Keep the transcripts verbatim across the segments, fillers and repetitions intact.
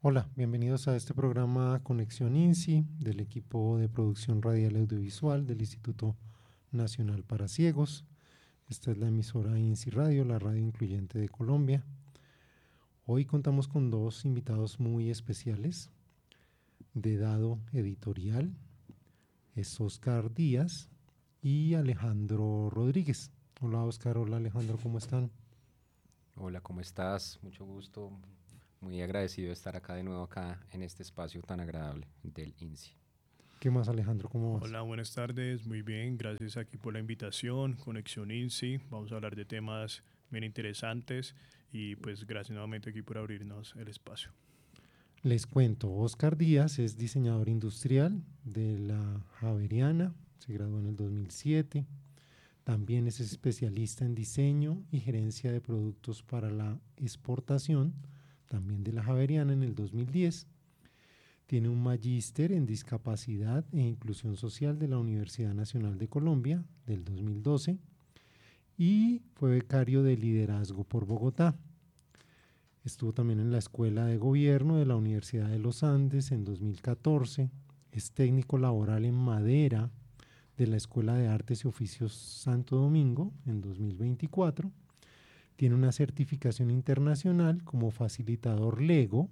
Hola, bienvenidos a este programa Conexión INSI del equipo de producción radial y audiovisual del Instituto Nacional para Ciegos. Esta es la emisora INSI Radio, la radio incluyente de Colombia. Hoy contamos con dos invitados muy especiales de Dado Editorial, es Oscar Díaz y Alejandro Rodríguez. Hola Oscar, hola Alejandro, ¿cómo están? Hola, ¿cómo estás? Mucho gusto. Muy agradecido de estar acá de nuevo acá en este espacio tan agradable del INSI. ¿Qué más Alejandro, cómo vas? Hola, buenas tardes, muy bien, gracias aquí por la invitación, Conexión INSI, vamos a hablar de temas bien interesantes y pues gracias nuevamente aquí por abrirnos el espacio. Les cuento, Oscar Díaz es diseñador industrial de la Javeriana, se graduó en el dos mil siete. También es especialista en diseño y gerencia de productos para la exportación, también de la Javeriana en el dos mil diez. Tiene un magíster en discapacidad e inclusión social de la Universidad Nacional de Colombia del dos mil doce y fue becario de liderazgo por Bogotá. Estuvo también en la Escuela de Gobierno de la Universidad de los Andes en dos mil catorce. Es técnico laboral en madera de la Escuela de Artes y Oficios Santo Domingo en dos mil veinticuatro. Tiene una certificación internacional como facilitador Lego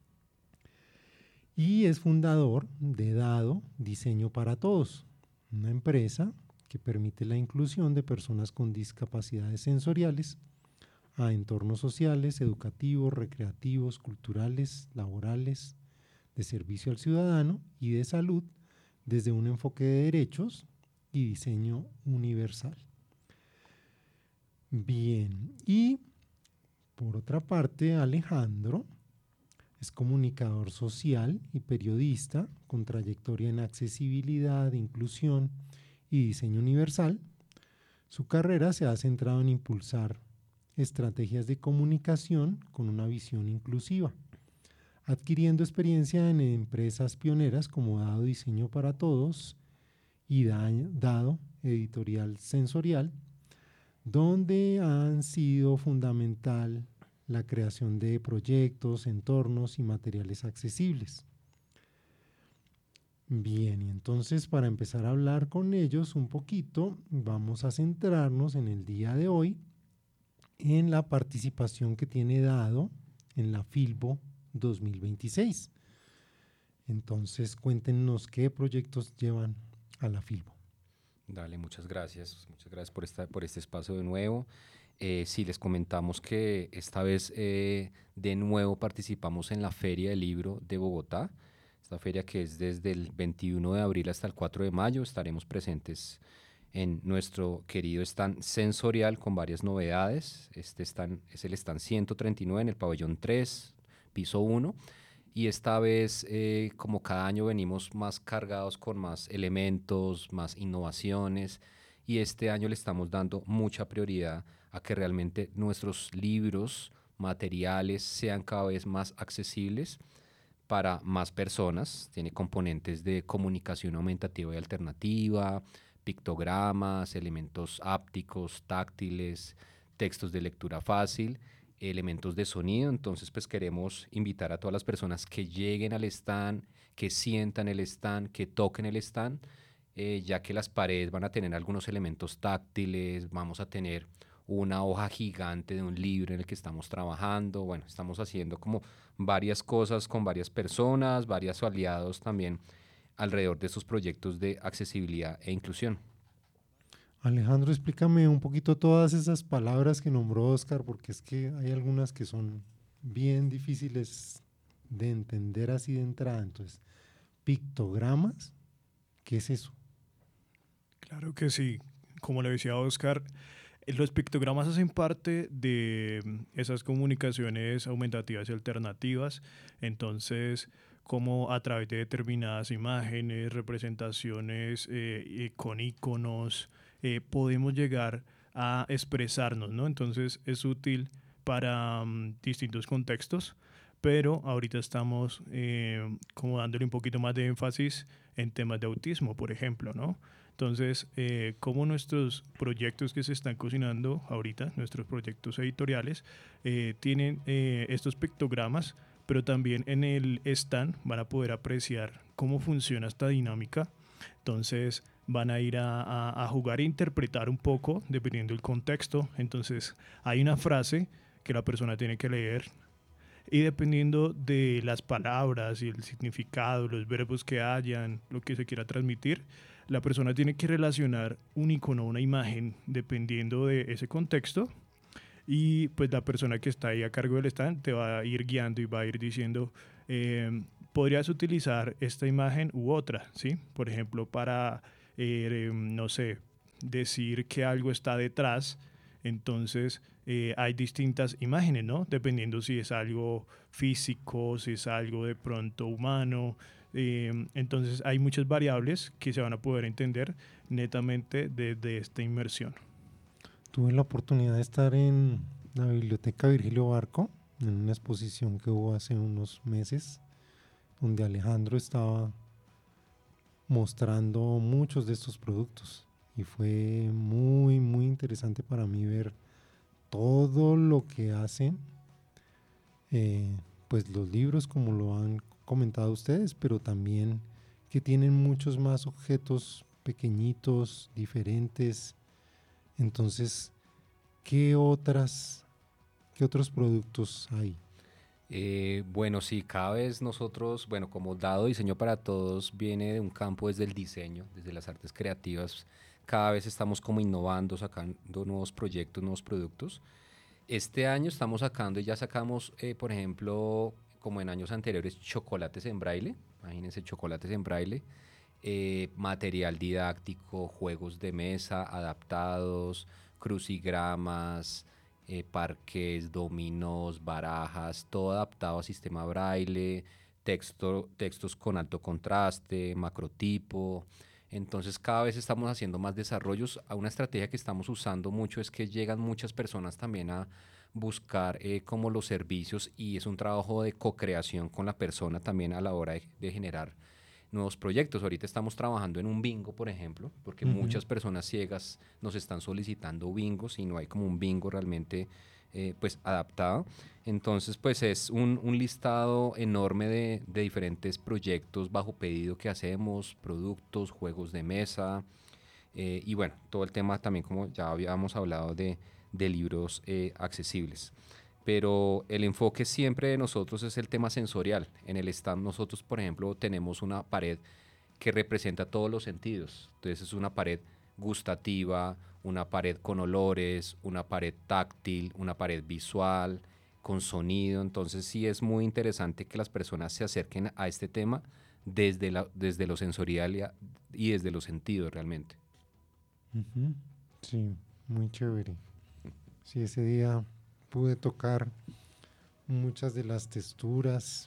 y es fundador de Dado Diseño para Todos, una empresa que permite la inclusión de personas con discapacidades sensoriales a entornos sociales, educativos, recreativos, culturales, laborales, de servicio al ciudadano y de salud desde un enfoque de derechos y diseño universal. Bien, y por otra parte, Alejandro es comunicador social y periodista con trayectoria en accesibilidad, inclusión y diseño universal. Su carrera se ha centrado en impulsar estrategias de comunicación con una visión inclusiva, adquiriendo experiencia en empresas pioneras como Dado Diseño para Todos y Dado Editorial Sensorial, donde han sido fundamental la creación de proyectos, entornos y materiales accesibles. Bien, y entonces para empezar a hablar con ellos un poquito, vamos a centrarnos en el día de hoy en la participación que tiene Dado en la Filbo dos mil veintiséis. Entonces, cuéntenos qué proyectos llevan a la Filbo. Dale, muchas gracias. Muchas gracias por, esta, por este espacio de nuevo. Eh, sí, les comentamos que esta vez eh, de nuevo participamos en la Feria del Libro de Bogotá. Esta feria que es desde el veintiuno de abril hasta el cuatro de mayo. Estaremos presentes en nuestro querido stand sensorial con varias novedades. Este stand es el stand ciento treinta y nueve en el pabellón tres, piso uno. Y esta vez, eh, como cada año, venimos más cargados con más elementos, más innovaciones. Y este año le estamos dando mucha prioridad a que realmente nuestros libros, materiales, sean cada vez más accesibles para más personas. Tiene componentes de comunicación aumentativa y alternativa, pictogramas, elementos ápticos, táctiles, textos de lectura fácil, elementos de sonido. Entonces pues queremos invitar a todas las personas que lleguen al stand, que sientan el stand, que toquen el stand, eh, ya que las paredes van a tener algunos elementos táctiles, vamos a tener una hoja gigante de un libro en el que estamos trabajando. Bueno, estamos haciendo como varias cosas con varias personas, varios aliados también alrededor de estos proyectos de accesibilidad e inclusión. Alejandro, explícame un poquito todas esas palabras que nombró Oscar, porque es que hay algunas que son bien difíciles de entender así de entrada. Entonces, pictogramas, ¿qué es eso? Claro que sí, como le decía Oscar, eh, los pictogramas hacen parte de mm, esas comunicaciones aumentativas y alternativas, entonces como a través de determinadas imágenes, representaciones eh, eh, con iconos, eh, podemos llegar a expresarnos, ¿no? Entonces es útil para um, distintos contextos, pero ahorita estamos eh, como dándole un poquito más de énfasis en temas de autismo, por ejemplo, ¿no? Entonces, eh, como nuestros proyectos que se están cocinando ahorita, nuestros proyectos editoriales, eh, tienen eh, estos pictogramas pero también en el stand van a poder apreciar cómo funciona esta dinámica. Entonces van a ir a, a, a jugar e interpretar un poco dependiendo del contexto. Entonces hay una frase que la persona tiene que leer y dependiendo de las palabras y el significado, los verbos que hayan, lo que se quiera transmitir, la persona tiene que relacionar un icono, una imagen, dependiendo de ese contexto. Y pues la persona que está ahí a cargo del stand te va a ir guiando y va a ir diciendo, eh, podrías utilizar esta imagen u otra, ¿sí? Por ejemplo, para, eh, no sé, decir que algo está detrás, entonces eh, hay distintas imágenes, ¿no? Dependiendo si es algo físico, si es algo de pronto humano. Eh, entonces hay muchas variables que se van a poder entender netamente desde esta inmersión. Tuve la oportunidad de estar en la Biblioteca Virgilio Barco, en una exposición que hubo hace unos meses, donde Alejandro estaba mostrando muchos de estos productos y fue muy, muy interesante para mí ver todo lo que hacen, eh, pues los libros como lo han comentado ustedes, pero también que tienen muchos más objetos pequeñitos, diferentes. Entonces, ¿qué otras, qué otros productos hay? Eh, bueno, sí, cada vez nosotros, bueno, como Dado Diseño para Todos viene de un campo desde el diseño, desde las artes creativas, cada vez estamos como innovando, sacando nuevos proyectos, nuevos productos. Este año estamos sacando y ya sacamos, eh, por ejemplo, como en años anteriores, chocolates en braille, imagínense chocolates en braille, eh, material didáctico, juegos de mesa adaptados, crucigramas, eh, parques, dominos, barajas, todo adaptado a sistema braille, texto, textos con alto contraste, macrotipo. Entonces cada vez estamos haciendo más desarrollos. A una estrategia que estamos usando mucho es que llegan muchas personas también a buscar eh, como los servicios y es un trabajo de co-creación con la persona también a la hora de, de generar nuevos proyectos. Ahorita estamos trabajando en un bingo, por ejemplo, porque Uh-huh. muchas personas ciegas nos están solicitando bingos y no hay como un bingo realmente eh, pues adaptado. Entonces pues es un, un listado enorme de, de diferentes proyectos bajo pedido que hacemos, productos, juegos de mesa eh, y bueno, todo el tema también como ya habíamos hablado de, de libros eh, accesibles. Pero el enfoque siempre de nosotros es el tema sensorial. En el stand nosotros, por ejemplo, tenemos una pared que representa todos los sentidos. Entonces es una pared gustativa, una pared con olores, una pared táctil, una pared visual, con sonido. Entonces sí es muy interesante que las personas se acerquen a este tema desde, la, desde lo sensorial y, a, y desde los sentidos realmente. Uh-huh. Sí, muy chévere. Sí, ese día pude tocar muchas de las texturas.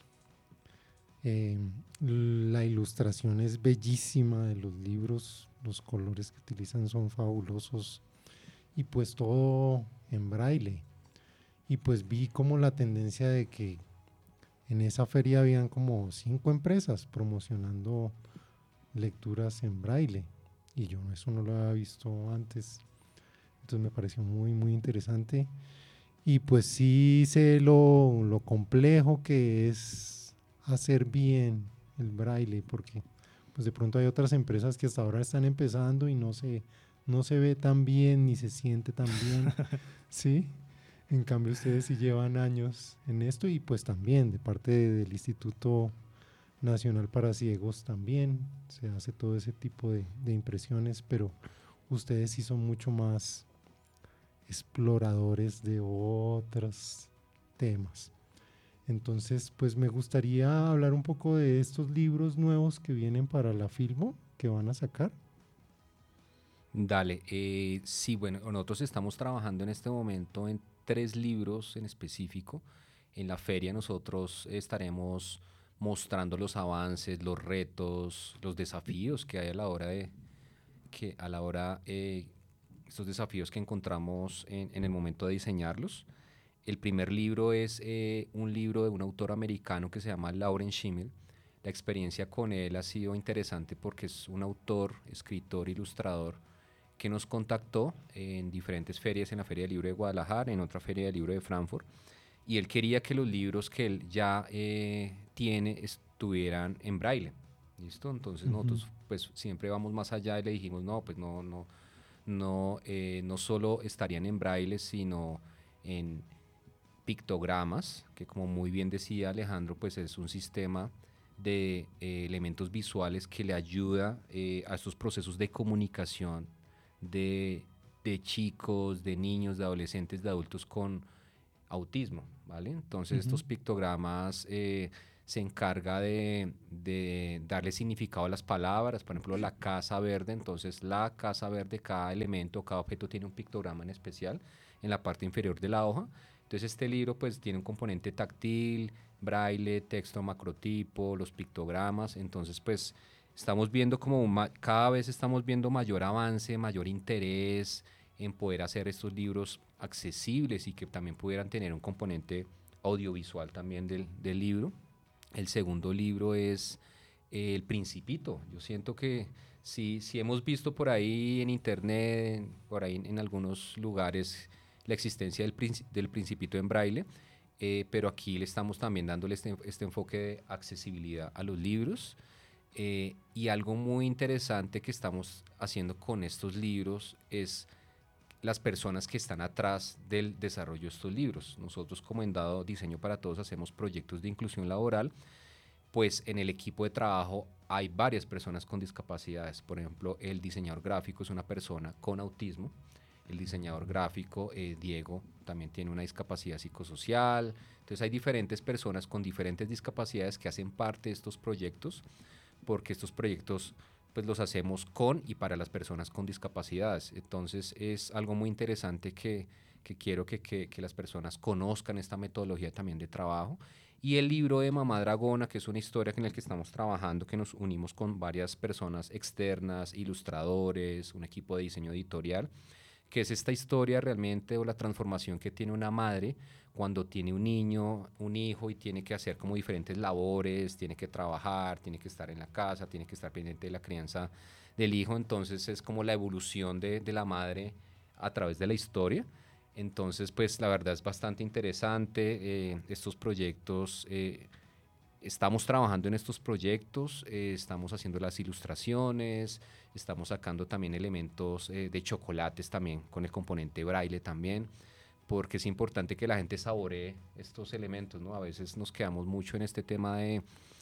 Eh, la ilustración es bellísima de los libros, los colores que utilizan son fabulosos y pues todo en braille. Y pues vi como la tendencia de que en esa feria habían como cinco empresas promocionando lecturas en braille y yo eso no lo había visto antes. Entonces me pareció muy, muy interesante. Y pues sí sé lo, lo complejo que es hacer bien el braille, porque pues de pronto hay otras empresas que hasta ahora están empezando y no se, no se ve tan bien ni se siente tan bien, ¿sí? En cambio ustedes sí llevan años en esto y pues también de parte de, del Instituto Nacional para Ciegos también se hace todo ese tipo de, de impresiones, pero ustedes sí son mucho más exploradores de otros temas. Entonces, pues me gustaría hablar un poco de estos libros nuevos que vienen para la Filmo, que van a sacar. Dale, eh, sí, bueno, nosotros estamos trabajando en este momento en tres libros en específico. En la feria nosotros estaremos mostrando los avances, los retos, los desafíos que hay a la hora de que a la hora eh, estos desafíos que encontramos en, en el momento de diseñarlos. El primer libro es eh, un libro de un autor americano que se llama Lauren Schimmel. La experiencia con él ha sido interesante porque es un autor, escritor, ilustrador que nos contactó en diferentes ferias, en la Feria del Libro de Guadalajara, en otra Feria del Libro de Frankfurt, y él quería que los libros que él ya eh, tiene estuvieran en braille. ¿Listo? Entonces uh-huh. nosotros pues siempre vamos más allá y le dijimos, no, pues no, no, no, eh, no solo estarían en braille, sino en pictogramas, que como muy bien decía Alejandro, pues es un sistema de eh, elementos visuales que le ayuda eh, a estos procesos de comunicación de, de chicos, de niños, de adolescentes, de adultos con autismo, ¿vale? Entonces uh-huh. estos pictogramas eh, se encarga de, de darle significado a las palabras, por ejemplo la casa verde, entonces la casa verde, cada elemento, cada objeto tiene un pictograma en especial en la parte inferior de la hoja. Entonces este libro pues tiene un componente táctil, braille, texto macrotipo, los pictogramas, entonces pues estamos viendo como ma- cada vez estamos viendo mayor avance, mayor interés en poder hacer estos libros accesibles y que también pudieran tener un componente audiovisual también del, del libro. El segundo libro es eh, El Principito. Yo siento que sí, sí hemos visto por ahí en internet, por ahí en, en algunos lugares, la existencia del, princi- del Principito en braille, eh, pero aquí le estamos también dándole este, este enfoque de accesibilidad a los libros. Eh, y algo muy interesante que estamos haciendo con estos libros es las personas que están atrás del desarrollo de estos libros. Nosotros como Endado Diseño para Todos hacemos proyectos de inclusión laboral, pues en el equipo de trabajo hay varias personas con discapacidades. Por ejemplo, el diseñador gráfico es una persona con autismo. El diseñador gráfico, eh, Diego, también tiene una discapacidad psicosocial. Entonces hay diferentes personas con diferentes discapacidades que hacen parte de estos proyectos, porque estos proyectos pues los hacemos con y para las personas con discapacidades. Entonces es algo muy interesante que, que quiero que, que, que las personas conozcan esta metodología también de trabajo. Y el libro de Mamá Dragona, que es una historia en la que estamos trabajando, que nos unimos con varias personas externas, ilustradores, un equipo de diseño editorial, que es esta historia realmente o la transformación que tiene una madre cuando tiene un niño, un hijo y tiene que hacer como diferentes labores, tiene que trabajar, tiene que estar en la casa, tiene que estar pendiente de la crianza del hijo. Entonces es como la evolución de, de la madre a través de la historia. Entonces pues la verdad es bastante interesante eh, estos proyectos. Eh, Estamos trabajando en estos proyectos, eh, estamos haciendo las ilustraciones, estamos sacando también elementos eh, de chocolates también, con el componente braille también, porque es importante que la gente saboree estos elementos, ¿no? A veces nos quedamos mucho en este tema de,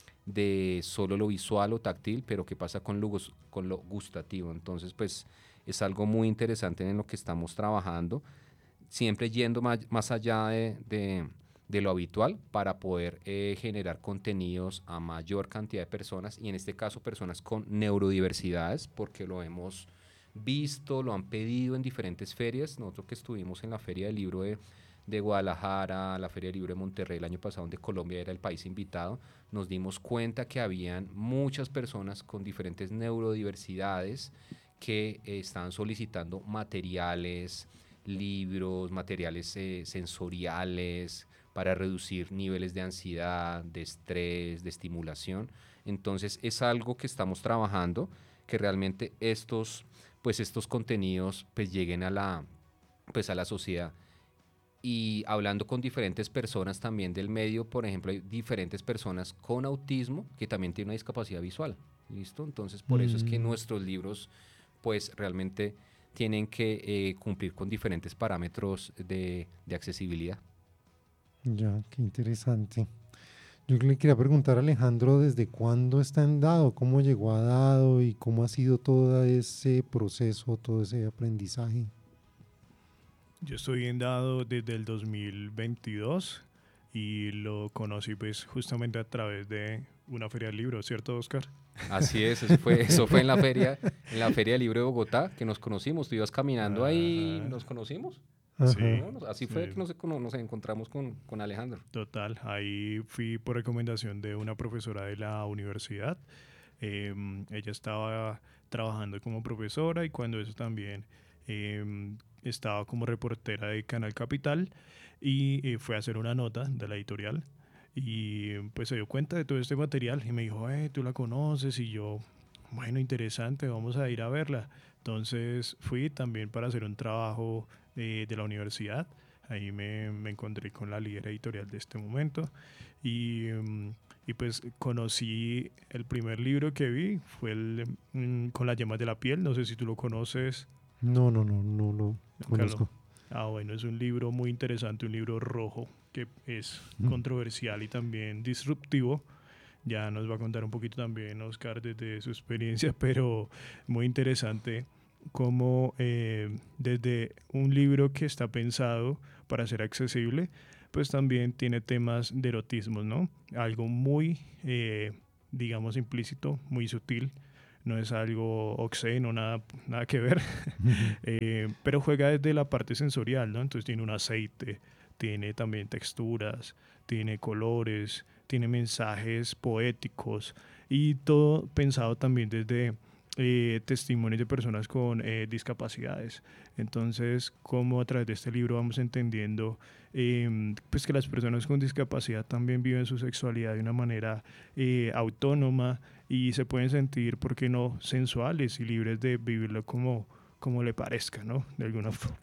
de solo lo visual o táctil, pero ¿qué pasa con lo, con lo gustativo? Entonces, pues es algo muy interesante en lo que estamos trabajando, siempre yendo más, más allá de... de de lo habitual para poder eh, generar contenidos a mayor cantidad de personas y en este caso personas con neurodiversidades, porque lo hemos visto, lo han pedido en diferentes ferias. Nosotros que estuvimos en la Feria del Libro de, de Guadalajara, la Feria del Libro de Monterrey el año pasado, donde Colombia era el país invitado, nos dimos cuenta que habían muchas personas con diferentes neurodiversidades que eh, estaban solicitando materiales, libros, materiales eh, sensoriales, para reducir niveles de ansiedad, de estrés, de estimulación. Entonces es algo que estamos trabajando, que realmente estos, pues estos contenidos pues lleguen a la, pues a la sociedad. Y hablando con diferentes personas también del medio, por ejemplo, hay diferentes personas con autismo que también tienen una discapacidad visual, ¿listo? Entonces por mm. eso es que nuestros libros pues realmente tienen que eh, cumplir con diferentes parámetros de, de accesibilidad. Ya, qué interesante. Yo le quería preguntar a Alejandro, ¿desde cuándo está en Dado? ¿Cómo llegó a Dado y cómo ha sido todo ese proceso, todo ese aprendizaje? Yo estoy en Dado desde el dos mil veintidós y lo conocí pues justamente a través de una feria del libro, ¿cierto, Oscar? Así es, eso fue, eso fue en la feria, en la Feria del Libro de Bogotá, que nos conocimos. Tú ibas caminando Ajá. ahí y nos conocimos. Sí, ¿no? Así fue sí. que nos, nos encontramos con, con Alejandro. Total, ahí fui por recomendación de una profesora de la universidad. Eh, ella estaba trabajando como profesora y cuando eso también eh, estaba como reportera de Canal Capital y eh, fue a hacer una nota de la editorial y pues se dio cuenta de todo este material y me dijo, eh, tú la conoces y yo, bueno, interesante, vamos a ir a verla. Entonces fui también para hacer un trabajo eh, de la universidad. Ahí me, me encontré con la líder editorial de este momento y, um, y pues conocí el primer libro que vi, fue el um, Con las yemas de la piel, no sé si tú lo conoces. No, no, no, no lo Carlos. conozco. Ah, bueno, es un libro muy interesante, un libro rojo que es Mm. controversial y también disruptivo. Ya nos va a contar un poquito también Oscar desde su experiencia, pero muy interesante como eh, desde un libro que está pensado para ser accesible, pues también tiene temas de erotismo, ¿no? Algo muy, eh, digamos, implícito, muy sutil, no es algo obsceno, nada, nada que ver, eh, pero juega desde la parte sensorial, ¿no? Entonces tiene un aceite, tiene también texturas, tiene colores, tiene mensajes poéticos y todo pensado también desde eh, testimonios de personas con eh, discapacidades. Entonces, como a través de este libro vamos entendiendo eh, pues que las personas con discapacidad también viven su sexualidad de una manera eh, autónoma y se pueden sentir, ¿por qué no?, sensuales y libres de vivirlo como, como le parezca, ¿no? De alguna forma.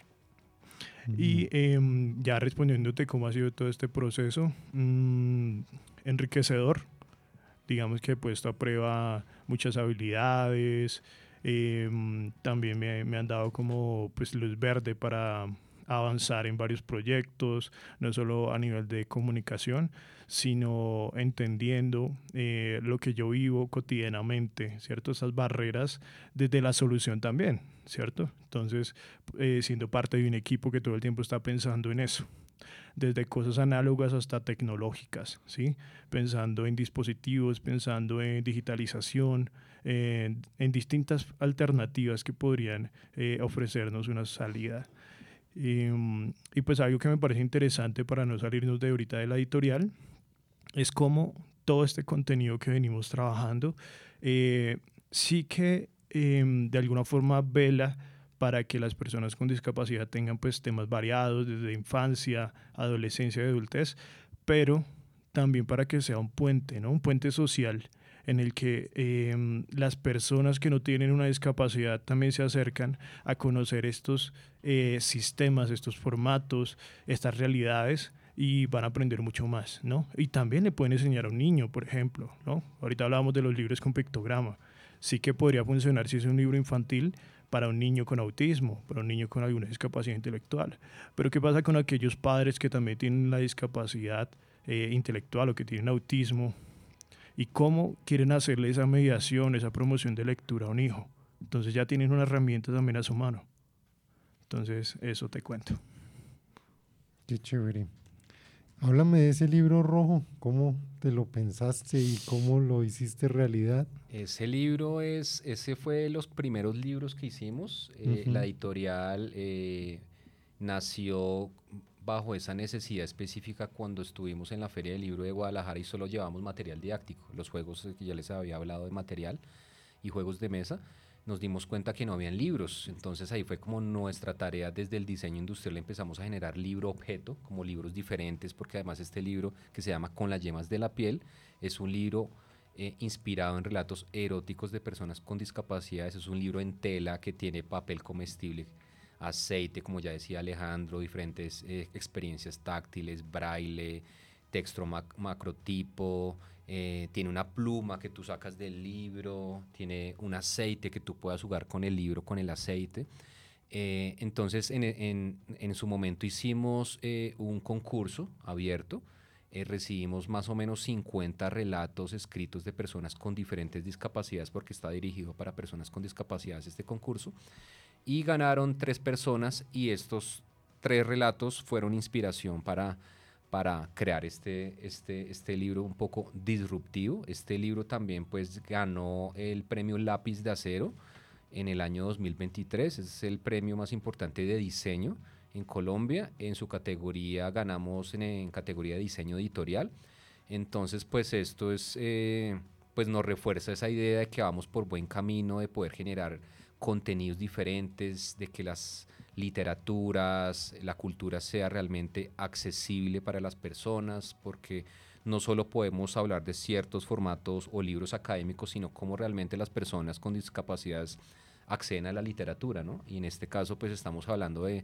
Y eh, ya respondiéndote cómo ha sido todo este proceso, mmm, enriquecedor, digamos que he puesto a prueba muchas habilidades, eh, también me, me han dado como pues luz verde para avanzar en varios proyectos, no solo a nivel de comunicación, sino entendiendo eh, lo que yo vivo cotidianamente, ¿cierto? Esas barreras desde la solución también, ¿cierto? Entonces, eh, siendo parte de un equipo que todo el tiempo está pensando en eso, desde cosas análogas hasta tecnológicas, ¿sí? Pensando en dispositivos, pensando en digitalización, eh, en distintas alternativas que podrían eh, ofrecernos una salida. Y, y pues algo que me parece interesante para no salirnos de ahorita de la editorial es cómo todo este contenido que venimos trabajando eh, sí que eh, de alguna forma vela para que las personas con discapacidad tengan pues temas variados desde infancia, adolescencia y adultez, pero también para que sea un puente, ¿no? Un puente social en el que eh, las personas que no tienen una discapacidad también se acercan a conocer estos eh, sistemas, estos formatos, estas realidades y van a aprender mucho más, ¿no? Y también le pueden enseñar a un niño, por ejemplo, ¿no? Ahorita hablábamos de los libros con pictograma. Sí que podría funcionar si es un libro infantil para un niño con autismo, para un niño con alguna discapacidad intelectual. Pero ¿qué pasa con aquellos padres que también tienen la discapacidad eh, intelectual o que tienen autismo? ¿Y cómo quieren hacerle esa mediación, esa promoción de lectura a un hijo? Entonces ya tienen una herramienta también a su mano. Entonces eso te cuento. Qué chévere. Háblame de ese libro rojo, ¿cómo te lo pensaste y cómo lo hiciste realidad? Ese libro es, ese fue de los primeros libros que hicimos. Eh, Ujú. La editorial eh, nació bajo esa necesidad específica cuando estuvimos en la Feria del Libro de Guadalajara y solo llevamos material didáctico, los juegos que ya les había hablado de material y juegos de mesa. Nos dimos cuenta que no habían libros, entonces ahí fue como nuestra tarea desde el diseño industrial, empezamos a generar libro objeto, como libros diferentes, porque además este libro que se llama Con las yemas de la piel es un libro eh, inspirado en relatos eróticos de personas con discapacidades, es un libro en tela que tiene papel comestible, aceite, como ya decía Alejandro, diferentes eh, experiencias táctiles, braille, texto mac macrotipo, eh, tiene una pluma que tú sacas del libro, tiene un aceite que tú puedas jugar con el libro, con el aceite. Eh, entonces, en, en, en su momento hicimos eh, un concurso abierto, eh, recibimos más o menos cincuenta relatos escritos de personas con diferentes discapacidades, porque está dirigido para personas con discapacidades este concurso, y ganaron tres personas y estos tres relatos fueron inspiración para para crear este, este, este libro un poco disruptivo. Este libro también pues ganó el premio Lápiz de Acero en el año dos mil veintitrés, es el premio más importante de diseño en Colombia. En su categoría ganamos en, en categoría de diseño editorial. Entonces pues esto es, eh, pues nos refuerza esa idea de que vamos por buen camino, de poder generar contenidos diferentes, de que las literaturas, la cultura sea realmente accesible para las personas, porque no solo podemos hablar de ciertos formatos o libros académicos, sino cómo realmente las personas con discapacidades acceden a la literatura, ¿no? Y en este caso, pues estamos hablando de,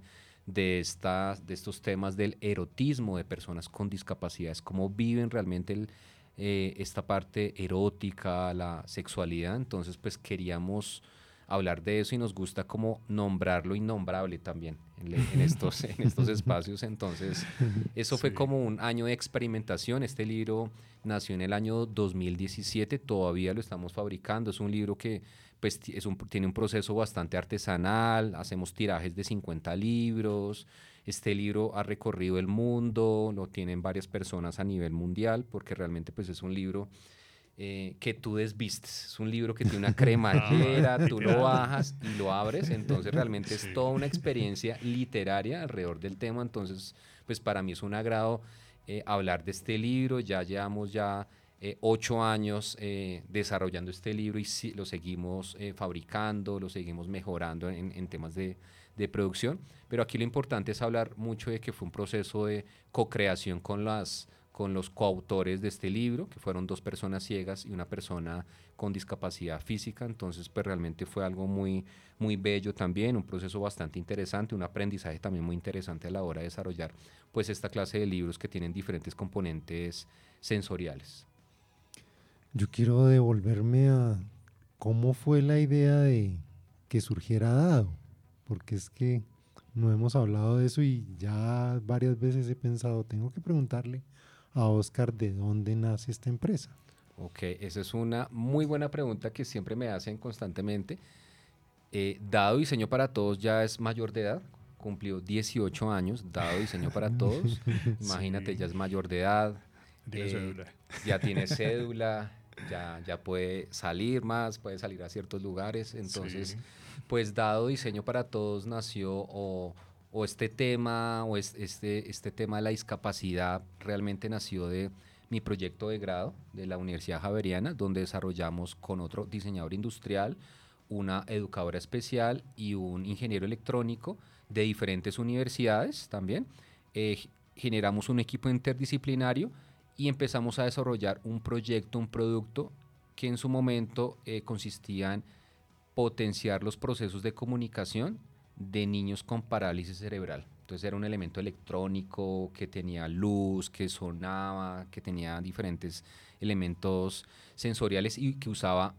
de, estas, de estos temas del erotismo de personas con discapacidades, cómo viven realmente el, eh, esta parte erótica, la sexualidad. Entonces pues queríamos hablar de eso y nos gusta como nombrar lo innombrable también en, en, estos, en estos espacios. Entonces eso Sí. fue como un año de experimentación. Este libro nació en el año dos mil diecisiete, todavía lo estamos fabricando. Es un libro que pues, es un, tiene un proceso bastante artesanal, hacemos tirajes de cincuenta libros. Este libro ha recorrido el mundo, lo tienen varias personas a nivel mundial, porque realmente pues, es un libro eh, que tú desvistes. Es un libro que tiene una cremallera, Ah, tú lo literal. bajas y lo abres. Entonces realmente Sí. es toda una experiencia literaria alrededor del tema. Entonces, pues para mí es un agrado eh, hablar de este libro. Ya llevamos ya eh, ocho años eh, desarrollando este libro y si, lo seguimos eh, fabricando, lo seguimos mejorando en, en temas de, de producción. Pero aquí lo importante es hablar mucho de que fue un proceso de co-creación con las con los coautores de este libro, que fueron dos personas ciegas y una persona con discapacidad física. Entonces, pues realmente fue algo muy, muy bello también, un proceso bastante interesante, un aprendizaje también muy interesante a la hora de desarrollar pues esta clase de libros que tienen diferentes componentes sensoriales. Yo quiero devolverme a cómo fue la idea de que surgiera Dado, porque es que no hemos hablado de eso y ya varias veces he pensado, tengo que preguntarle a Oscar de dónde nace esta empresa. Ok, esa es una muy buena pregunta que siempre me hacen constantemente. Eh, Dado Diseño para Todos ya es mayor de edad, cumplió dieciocho años, Dado Diseño para Todos. Imagínate, Sí. ya es mayor de edad, Tiene eh, cédula. ya tiene cédula, ya, ya puede salir más, puede salir a ciertos lugares. Entonces, Sí. pues Dado Diseño para Todos nació o, o este tema o es- este, este tema de la discapacidad realmente nació de mi proyecto de grado de la Universidad Javeriana, donde desarrollamos con otro diseñador industrial, una educadora especial y un ingeniero electrónico de diferentes universidades también. Eh, g- generamos un equipo interdisciplinario y empezamos a desarrollar un proyecto, un producto que en su momento eh, consistía en potenciar los procesos de comunicación de niños con parálisis cerebral. Entonces era un elemento electrónico que tenía luz, que sonaba, que tenía diferentes elementos sensoriales y que usaba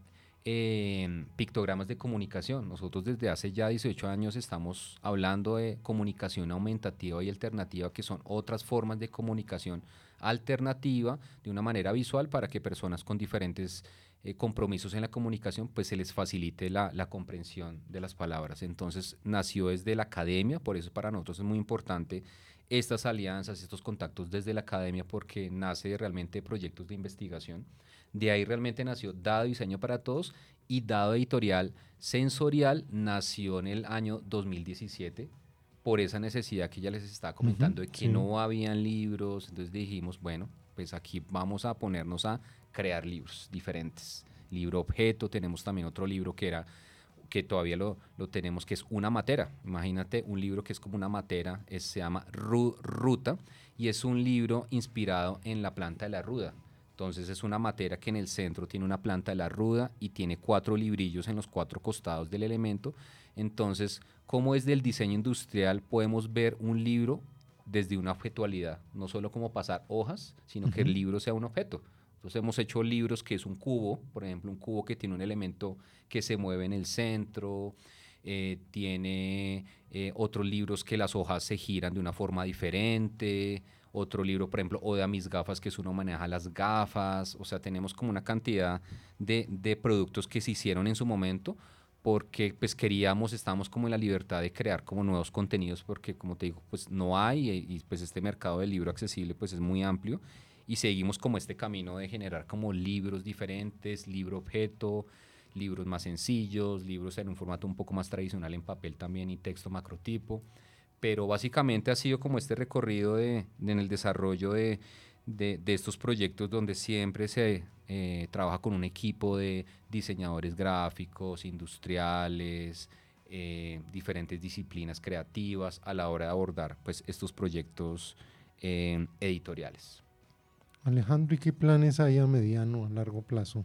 eh, pictogramas de comunicación. Nosotros desde hace ya dieciocho años estamos hablando de comunicación aumentativa y alternativa, que son otras formas de comunicación alternativa de una manera visual para que personas con diferentes eh, compromisos en la comunicación pues se les facilite la, la comprensión de las palabras. Entonces nació desde la academia, por eso para nosotros es muy importante estas alianzas, estos contactos desde la academia, porque nace realmente de proyectos de investigación. De ahí realmente nació Dado Diseño para Todos, y Dado Editorial Sensorial nació en el año dos mil diecisiete por esa necesidad que ya les estaba comentando, Ujú, de que sí. no habían libros. Entonces dijimos, bueno, pues aquí vamos a ponernos a crear libros diferentes. Libro objeto, tenemos también otro libro que era que todavía lo, lo tenemos, que es una matera. Imagínate un libro que es como una matera, es, se llama Ru, Ruta, y es un libro inspirado en la planta de la ruda. Entonces es una matera que en el centro tiene una planta de la ruda y tiene cuatro librillos en los cuatro costados del elemento. Entonces, como desde el diseño industrial podemos ver un libro desde una objetualidad, no solo como pasar hojas, sino que el Ujú. libro sea un objeto. Entonces hemos hecho libros que es un cubo, por ejemplo, un cubo que tiene un elemento que se mueve en el centro. Eh, tiene eh, otros libros que las hojas se giran de una forma diferente. Otro libro, por ejemplo, Oda a mis gafas, que es uno maneja las gafas. O sea, tenemos como una cantidad de, de productos que se hicieron en su momento porque pues queríamos, estábamos como en la libertad de crear como nuevos contenidos, porque como te digo, pues no hay, y, y pues este mercado del libro accesible pues es muy amplio, y seguimos como este camino de generar como libros diferentes, libro objeto, libros más sencillos, libros en un formato un poco más tradicional en papel también y texto macrotipo. Pero básicamente ha sido como este recorrido de, de en el desarrollo de, de, de estos proyectos donde siempre se eh, trabaja con un equipo de diseñadores gráficos, industriales, eh, diferentes disciplinas creativas a la hora de abordar pues, estos proyectos eh, editoriales. Alejandro, ¿y qué planes hay a mediano, a largo plazo?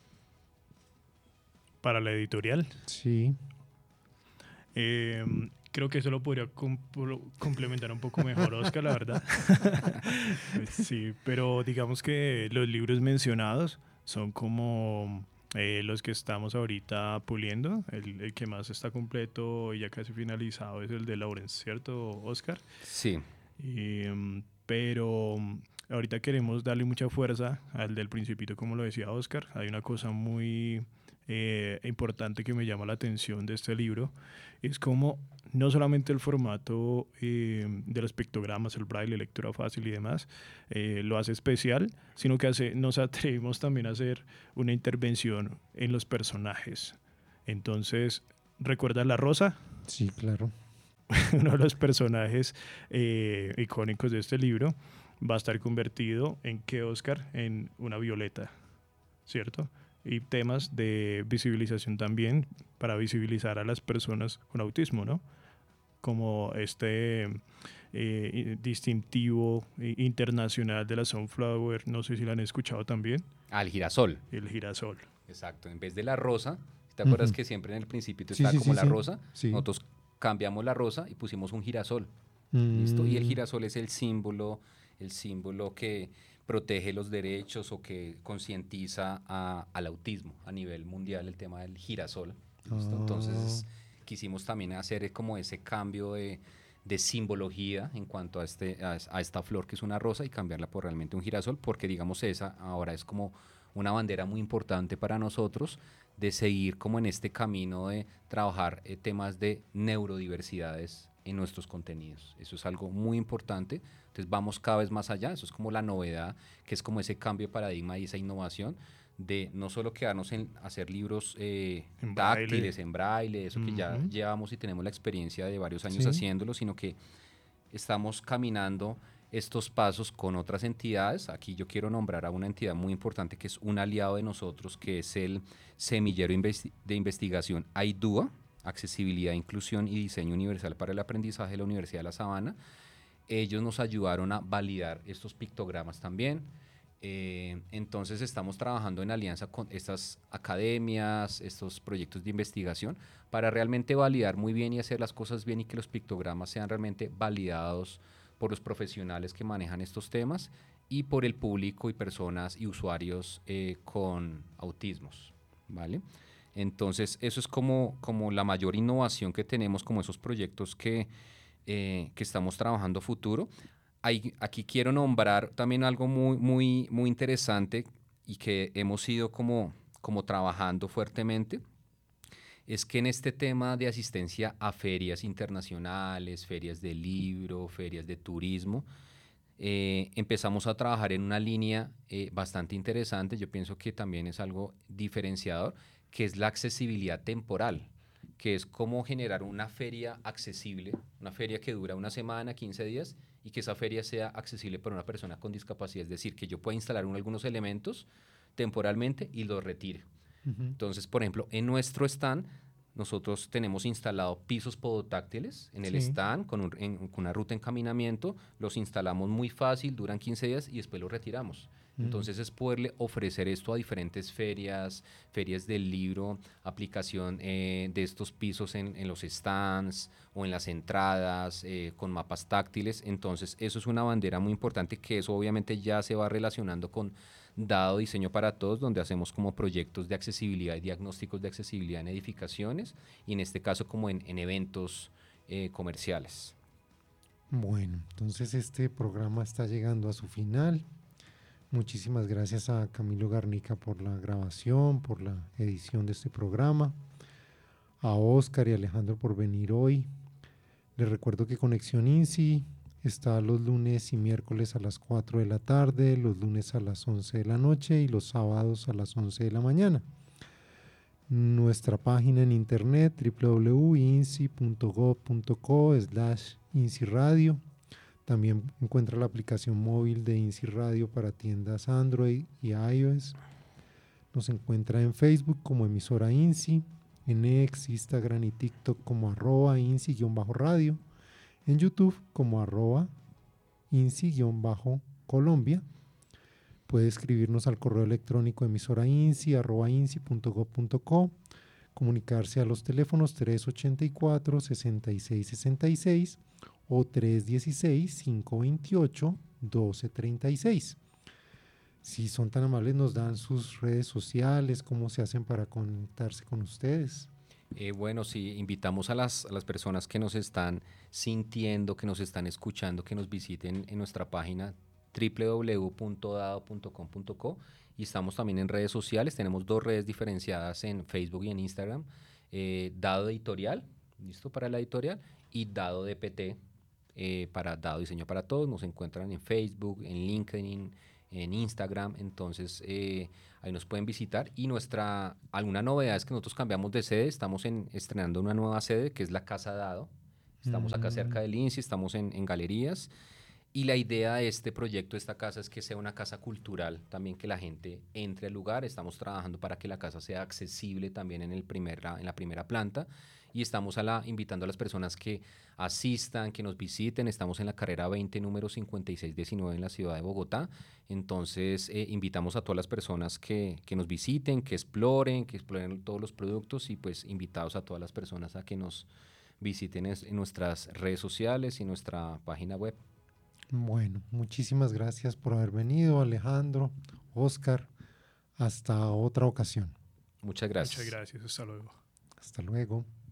Para la editorial. Sí. Eh, creo que eso lo podría comp- complementar un poco mejor Oscar, la verdad. Sí, pero digamos que los libros mencionados son como eh, los que estamos ahorita puliendo. El, el que más está completo y ya casi finalizado es el de Lawrence, ¿cierto, Oscar? Sí. Y, um, pero um, ahorita queremos darle mucha fuerza al del Principito, como lo decía Oscar. Hay una cosa muy eh, importante que me llama la atención de este libro, es como no solamente el formato eh, de los pictogramas, el braille, lectura fácil y demás, eh, lo hace especial, sino que hace, nos atrevimos también a hacer una intervención en los personajes. Entonces, ¿recuerdas La Rosa? Sí, claro. Uno de los personajes eh, icónicos de este libro va a estar convertido en ¿qué, Oscar? En una violeta, ¿cierto? Y temas de visibilización también para visibilizar a las personas con autismo, ¿no? Como este eh, distintivo internacional de la Sunflower, no sé si lo han escuchado también. Al girasol. El girasol. Exacto, en vez de la rosa, ¿te acuerdas Ujú. que siempre en el principio Sí, estaba sí, como sí, la sí. rosa? Sí. Nosotros cambiamos la rosa y pusimos un girasol. Mm. ¿Listo? Y el girasol es el símbolo, el símbolo que protege los derechos o que concientiza a- al autismo a nivel mundial, el tema del girasol. ¿Listo? Ah. Entonces quisimos también hacer como ese cambio de, de simbología en cuanto a, este, a, a esta flor que es una rosa y cambiarla por realmente un girasol, porque digamos esa ahora es como una bandera muy importante para nosotros de seguir como en este camino de trabajar eh, temas de neurodiversidades en nuestros contenidos. Eso es algo muy importante. Entonces vamos cada vez más allá. Eso es como la novedad, que es como ese cambio de paradigma y esa innovación de no solo quedarnos en hacer libros eh, En táctiles, braille. en braille, eso que ya Ujú. llevamos y tenemos la experiencia de varios años Sí. haciéndolo, sino que estamos caminando estos pasos con otras entidades. Aquí yo quiero nombrar a una entidad muy importante que es un aliado de nosotros, que es el Semillero Investi- de Investigación AIDUA, Accesibilidad, Inclusión y Diseño Universal para el Aprendizaje de la Universidad de La Sabana. Ellos nos ayudaron a validar estos pictogramas también. Eh, entonces estamos trabajando en alianza con estas academias, estos proyectos de investigación, para realmente validar muy bien y hacer las cosas bien y que los pictogramas sean realmente validados por los profesionales que manejan estos temas y por el público y personas y usuarios eh, con autismos, ¿vale? Entonces eso es como, como la mayor innovación que tenemos, como esos proyectos que, eh, que estamos trabajando futuro. Hay, aquí quiero nombrar también algo muy, muy, muy interesante y que hemos ido como, como trabajando fuertemente, es que en este tema de asistencia a ferias internacionales, ferias de libro, ferias de turismo, eh, empezamos a trabajar en una línea eh, bastante interesante. Yo pienso que también es algo diferenciador, que es la accesibilidad temporal, que es cómo generar una feria accesible, una feria que dura una semana, quince días, y que esa feria sea accesible para una persona con discapacidad, es decir, que yo pueda instalar un, algunos elementos temporalmente y los retire. Ujú. Entonces, por ejemplo, en nuestro stand nosotros tenemos instalado pisos podotáctiles en el Sí. stand con, un, en, con una ruta de encaminamiento, los instalamos muy fácil, duran quince días y después los retiramos. Mm. Entonces es poderle ofrecer esto a diferentes ferias, ferias del libro, aplicación eh, de estos pisos en, en los stands o en las entradas, eh, con mapas táctiles. Entonces eso es una bandera muy importante, que eso obviamente ya se va relacionando con Dado Diseño para Todos, donde hacemos como proyectos de accesibilidad y diagnósticos de accesibilidad en edificaciones y en este caso como en, en eventos eh, comerciales. Bueno, entonces este programa está llegando a su final. Muchísimas gracias a Camilo Garnica por la grabación, por la edición de este programa, a Oscar y Alejandro por venir hoy. Les recuerdo que Conexión INSI está los lunes y miércoles a las cuatro de la tarde, los lunes a las once de la noche y los sábados a las once de la mañana. Nuestra página en internet w w w punto insi punto gov punto co slash insi radio. También encuentra la aplicación móvil de INSI Radio para tiendas Android y iOS. Nos encuentra en Facebook como emisora INSI, en X, Instagram y TikTok como arroba INSI-radio, en YouTube como arroba INSI-Colombia. Puede escribirnos al correo electrónico emisora INSI arroba insi punto gov punto co. comunicarse a los teléfonos tres ochenta y cuatro, sesenta y seis sesenta y seis o tres dieciséis, cinco veintiocho, doce treinta y seis. Si son tan amables, nos dan sus redes sociales, cómo se hacen para conectarse con ustedes. Eh, bueno, sí, invitamos a las, a las personas que nos están sintiendo, que nos están escuchando, que nos visiten en nuestra página doble u doble u doble u punto dado punto com punto co y estamos también en redes sociales. Tenemos dos redes diferenciadas en Facebook y en Instagram. Eh, Dado Editorial, listo para la editorial, y Dado D P T, eh, para Dado Diseño para Todos. Nos encuentran en Facebook, en LinkedIn, en Instagram, entonces eh, ahí nos pueden visitar. Y nuestra, alguna novedad es que nosotros cambiamos de sede, estamos en, estrenando una nueva sede que es la Casa Dado. Estamos acá cerca del I N S S, estamos en, en Galerías. Y la idea de este proyecto, de esta casa, es que sea una casa cultural, también que la gente entre al lugar. Estamos trabajando para que la casa sea accesible también en, el primer, en la primera planta. Y estamos a la, invitando a las personas que asistan, que nos visiten. Estamos en la carrera veinte, número cincuenta y seis diecinueve en la ciudad de Bogotá. Entonces, eh, invitamos a todas las personas que, que nos visiten, que exploren, que exploren todos los productos y pues invitados a todas las personas a que nos visiten en, en nuestras redes sociales y nuestra página web. Bueno, muchísimas gracias por haber venido, Alejandro, Oscar. Hasta otra ocasión. Muchas gracias. Muchas gracias. Hasta luego. Hasta luego.